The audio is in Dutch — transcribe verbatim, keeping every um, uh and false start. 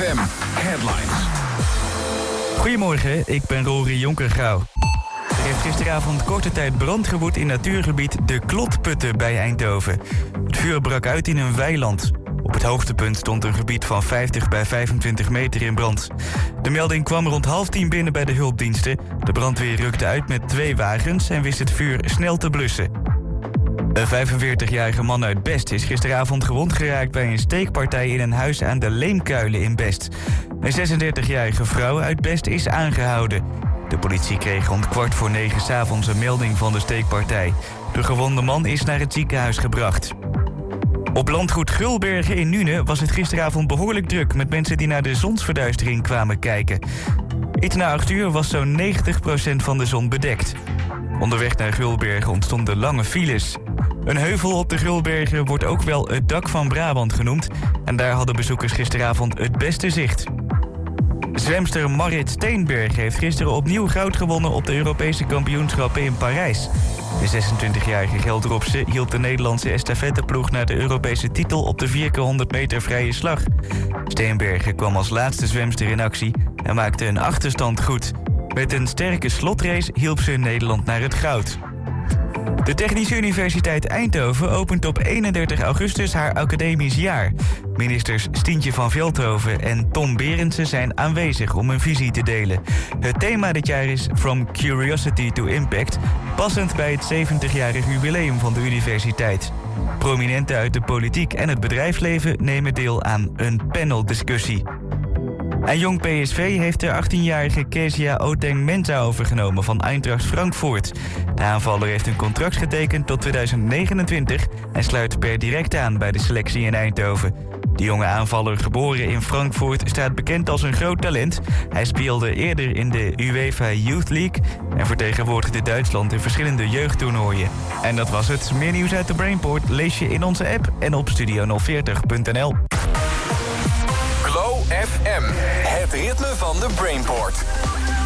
M Headlines. Goedemorgen, ik ben Rory Jonkergouw. Er heeft gisteravond korte tijd brand gewoed in natuurgebied De Klotputten bij Eindhoven. Het vuur brak uit in een weiland. Op het hoogtepunt stond een gebied van vijftig bij vijfentwintig meter in brand. De melding kwam rond half tien binnen bij de hulpdiensten. De brandweer rukte uit met twee wagens en wist het vuur snel te blussen. Een vijfenveertigjarige man uit Best is gisteravond gewond geraakt bij een steekpartij in een huis aan de Leemkuilen in Best. Een zesendertigjarige vrouw uit Best is aangehouden. De politie kreeg rond kwart voor negen 's avonds een melding van de steekpartij. De gewonde man is naar het ziekenhuis gebracht. Op landgoed Gulbergen in Nuenen was het gisteravond behoorlijk druk met mensen die naar de zonsverduistering kwamen kijken. Iets na acht uur was zo'n negentig procent van de zon bedekt. Onderweg naar Gulbergen ontstonden lange files. Een heuvel op de Gulbergen wordt ook wel het dak van Brabant genoemd. En daar hadden bezoekers gisteravond het beste zicht. Zwemster Marit Steenberg heeft gisteren opnieuw goud gewonnen op de Europese kampioenschappen in Parijs. De zesentwintigjarige Geldropse hielp de Nederlandse estafetteploeg naar de Europese titel op de vier keer honderd meter vrije slag. Steenbergen kwam als laatste zwemster in actie en maakte een achterstand goed. Met een sterke slotrace hielp ze Nederland naar het goud. De Technische Universiteit Eindhoven opent op eenendertig augustus haar academisch jaar. Ministers Stientje van Veldhoven en Tom Berendsen zijn aanwezig om een visie te delen. Het thema dit jaar is From Curiosity to Impact, passend bij het zeventigjarig jubileum van de universiteit. Prominenten uit de politiek en het bedrijfsleven nemen deel aan een paneldiscussie. En jong P S V heeft de achttienjarige Kezia Oteng-Mensah overgenomen van Eintracht Frankfurt. De aanvaller heeft een contract getekend tot tweeduizend negenentwintig en sluit per direct aan bij de selectie in Eindhoven. De jonge aanvaller, geboren in Frankfurt, staat bekend als een groot talent. Hij speelde eerder in de UEFA Youth League en vertegenwoordigde Duitsland in verschillende jeugdtoernooien. En dat was het. Meer nieuws uit de Brainport lees je in onze app en op studio nul veertig punt n l. Glow F M, het ritme van de Brainport.